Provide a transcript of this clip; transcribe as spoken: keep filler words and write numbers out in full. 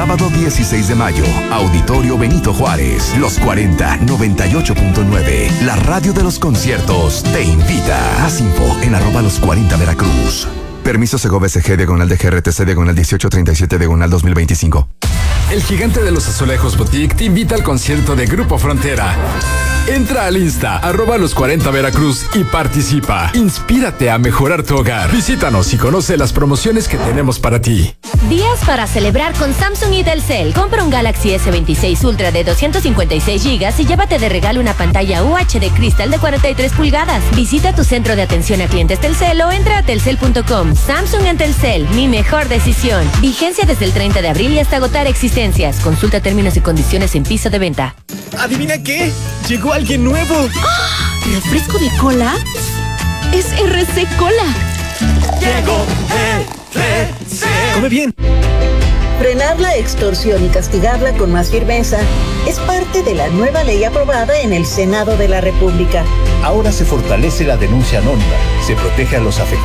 sábado dieciséis de mayo, Auditorio Benito Juárez, Los cuarenta, noventa y ocho punto nueve. La radio de los conciertos te invita. Más info en arroba los cuarenta Veracruz. Permiso Segobe S G, diagonal de G R T C, diagonal dieciocho treinta y siete, diagonal dos mil veinticinco. El gigante de los azulejos Boutique te invita al concierto de Grupo Frontera. Entra al Insta, arroba los cuarenta Veracruz y participa. Inspírate a mejorar tu hogar. Visítanos y conoce las promociones que tenemos para ti. Días para celebrar con Samsung y Telcel. Compra un Galaxy S veintiséis Ultra de doscientos cincuenta y seis gigas y llévate de regalo una pantalla U H D Crystal de cuarenta y tres pulgadas. Visita tu centro de atención a clientes Telcel o entra a telcel punto com. Samsung en Telcel, mi mejor decisión. Vigencia desde el treinta de abril y hasta agotar existencias. Consulta términos y condiciones en piso de venta. ¿Adivina qué? Llegó alguien nuevo. ¡Ah! ¿Refresco de cola? Es R C Cola. Llegó R C. Come bien. Frenar la extorsión y castigarla con más firmeza es parte de la nueva ley aprobada en el Senado de la República. Ahora se fortalece la denuncia anónima, se protege a los afectados